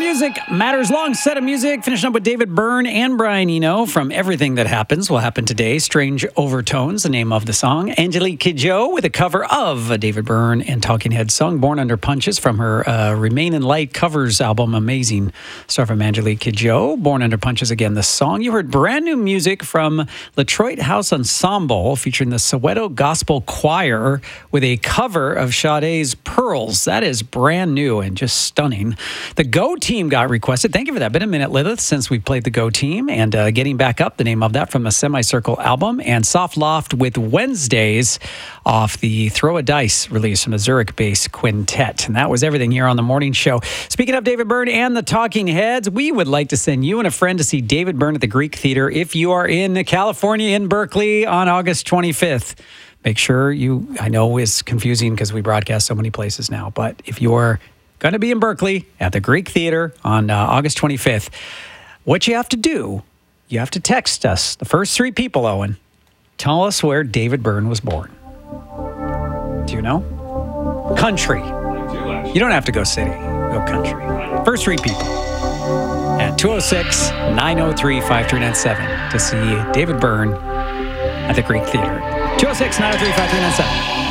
music matters. Long set of music. Finishing up with David Byrne and Brian Eno from Everything That Happens Will Happen Today. Strange Overtones, the name of the song. Angelique Kidjo with a cover of a David Byrne and Talking Heads song, Born Under Punches, from her Remain in Light covers album. Amazing stuff from Angelique Kidjo. Born Under Punches, again, the song. You heard brand new music from Detroit House Ensemble featuring the Soweto Gospel Choir with a cover of Sade's Pearls. That is brand new and just stunning. The Go Team got requested. Thank you for that. Been a minute, Lilith, since we played the Go Team. And Getting Back Up, the name of that, from the Semicircle album. And Soft Loft with Wednesdays off the Throw a Dice release from the Zurich-based quintet. And that was everything here on the morning show. Speaking of David Byrne and the Talking Heads, we would like to send you and a friend to see David Byrne at the Greek Theater if you are in California, in Berkeley, on August 25th. Make sure I know it's confusing because we broadcast so many places now, but if you're going to be in Berkeley at the Greek Theater on August 25th, what you have to do, you have to text us, the first three people, Owen. Tell us where David Byrne was born. Do you know? Country. You don't have to go city. Go country. First three people at 206-903-5397 to see David Byrne at the Greek Theater. 206-903-5397.